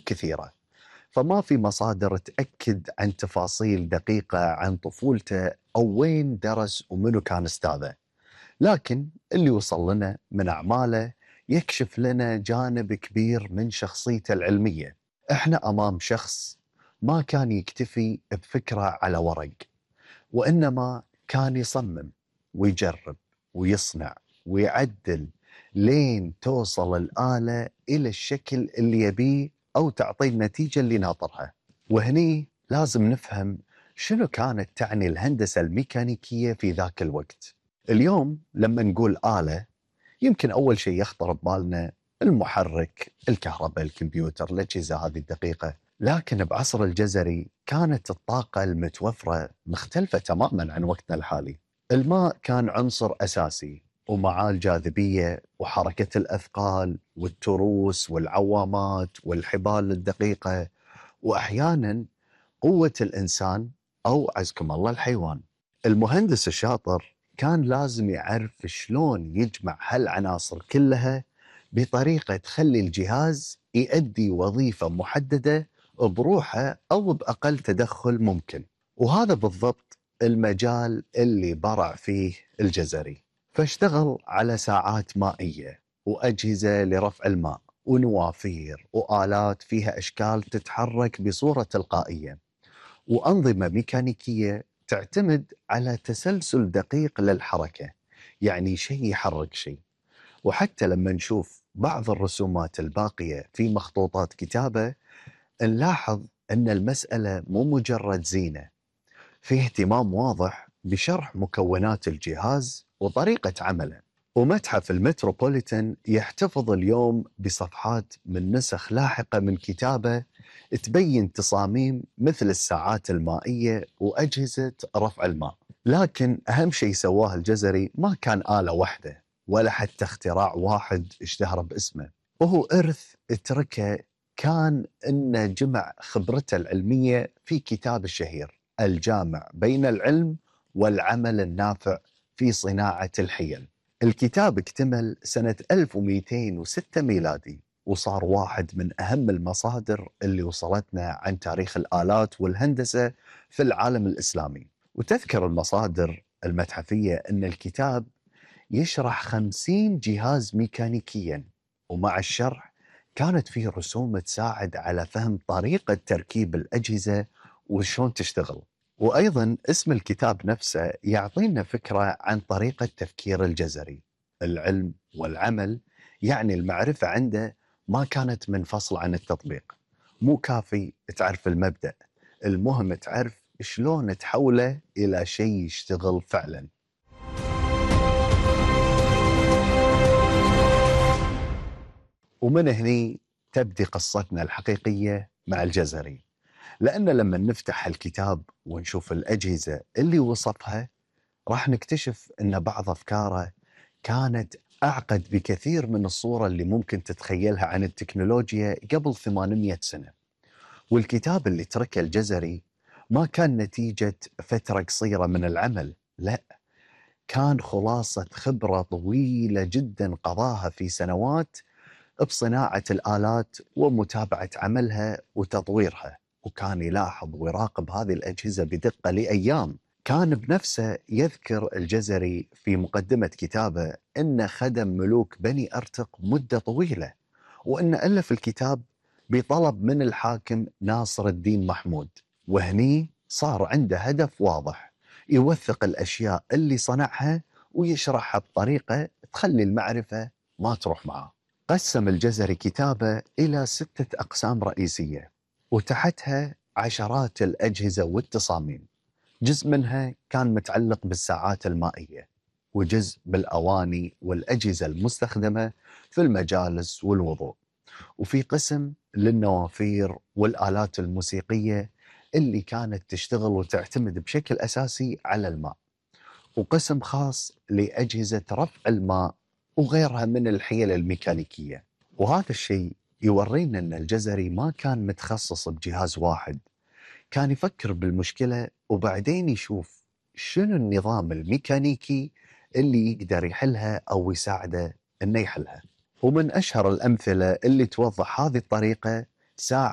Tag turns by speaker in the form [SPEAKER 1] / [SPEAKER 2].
[SPEAKER 1] كثيرة، فما في مصادر تأكد عن تفاصيل دقيقة عن طفولته أو وين درس ومنو كان أستاذه. لكن اللي وصل لنا من أعماله يكشف لنا جانب كبير من شخصيته العلمية. احنا أمام شخص ما كان يكتفي بفكرة على ورق، وإنما كان يصمم ويجرب ويصنع ويعدل لين توصل الآلة إلى الشكل اللي يبيه أو تعطي النتيجة اللي ناطرها. وهني لازم نفهم شنو كانت تعني الهندسة الميكانيكية في ذاك الوقت. اليوم لما نقول آلة يمكن أول شيء يخطر ببالنا المحرك، الكهرباء، الكمبيوتر، الأجهزة هذه الدقيقة. لكن بعصر الجزري كانت الطاقة المتوفرة مختلفة تماما عن وقتنا الحالي. الماء كان عنصر أساسي، ومعاه الجاذبية وحركة الأثقال والتروس والعوامات والحبال الدقيقة، وأحيانا قوة الإنسان أو عزكم الله الحيوان. المهندس الشاطر كان لازم يعرف شلون يجمع هالعناصر كلها بطريقة تخلي الجهاز يؤدي وظيفة محددة بروحه أو بأقل تدخل ممكن. وهذا بالضبط المجال اللي برع فيه الجزري. فاشتغل على ساعات مائية وأجهزة لرفع الماء ونوافير وآلات فيها أشكال تتحرك بصورة تلقائية، وأنظمة ميكانيكية تعتمد على تسلسل دقيق للحركة، يعني شيء يحرك شيء. وحتى لما نشوف بعض الرسومات الباقية في مخطوطات كتابة نلاحظ أن المسألة مو مجرد زينة، فيه اهتمام واضح بشرح مكونات الجهاز وطريقة عمله. ومتحف المتروبوليتان يحتفظ اليوم بصفحات من نسخ لاحقة من كتابه تبين تصاميم مثل الساعات المائية وأجهزة رفع الماء. لكن أهم شيء سواه الجزري ما كان آلة واحدة ولا حتى اختراع واحد اشتهر باسمه، وهو إرث تركه. كان إنه جمع خبرته العلمية في كتاب الشهير الجامع بين العلم والعمل النافع في صناعة الحيل. الكتاب اكتمل سنة 1206 ميلادي، وصار واحد من أهم المصادر اللي وصلتنا عن تاريخ الآلات والهندسة في العالم الإسلامي. وتذكر المصادر المتحفية أن الكتاب يشرح 50 جهاز ميكانيكيا، ومع الشرح كانت فيه رسوم تساعد على فهم طريقة تركيب الأجهزة وشون تشتغل. وأيضا اسم الكتاب نفسه يعطينا فكرة عن طريقة تفكير الجزري. العلم والعمل، يعني المعرفة عنده ما كانت منفصلة عن التطبيق. مو كافي تعرف المبدأ، المهم تعرف شلون تحوله إلى شيء يشتغل فعلا. ومن هني تبدي قصتنا الحقيقية مع الجزري، لأن لما نفتح الكتاب ونشوف الأجهزة اللي وصفها راح نكتشف أن بعض أفكاره كانت أعقد بكثير من الصورة اللي ممكن تتخيلها عن التكنولوجيا قبل 800 سنة. والكتاب اللي تركه الجزري ما كان نتيجة فترة قصيرة من العمل، لا، كان خلاصة خبرة طويلة جدا قضاها في سنوات بصناعة الآلات ومتابعة عملها وتطويرها. وكان يلاحظ ويراقب هذه الأجهزة بدقة لأيام. كان بنفسه يذكر الجزري في مقدمة كتابه أنه خدم ملوك بني أرتق مدة طويلة، وأن ألف الكتاب بطلب من الحاكم ناصر الدين محمود. وهني صار عنده هدف واضح، يوثق الأشياء اللي صنعها ويشرحها بطريقة تخلي المعرفة ما تروح معه. قسم الجزري كتابه إلى 6 أقسام رئيسية، وتحتها عشرات الأجهزة والتصاميم. جزء منها كان متعلق بالساعات المائية، وجزء بالأواني والأجهزة المستخدمة في المجالس والوضوء، وفي قسم للنوافير والآلات الموسيقية اللي كانت تشتغل وتعتمد بشكل أساسي على الماء، وقسم خاص لأجهزة رفع الماء وغيرها من الحيل الميكانيكية. وهذا الشيء يورينا أن الجزري ما كان متخصص بجهاز واحد، كان يفكر بالمشكلة وبعدين يشوف شنو النظام الميكانيكي اللي يقدر يحلها أو يساعده أنه يحلها. ومن أشهر الأمثلة اللي توضح هذه الطريقة ساعة